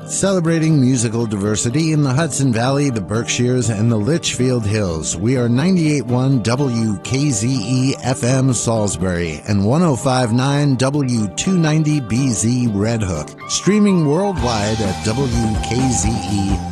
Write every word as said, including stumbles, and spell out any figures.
Celebrating musical diversity in the Hudson Valley, the Berkshires, and the Litchfield Hills. We are ninety-eight point one W K Z E F M Salisbury and one oh five point nine W two ninety B Z Red Hook. Streaming worldwide at W K Z E